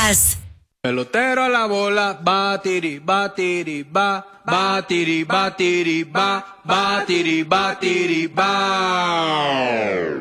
Jazz. Pelotero a la bola, batiri, batiri, ba, batiri, batiri, ba, batiri, batiri, ba.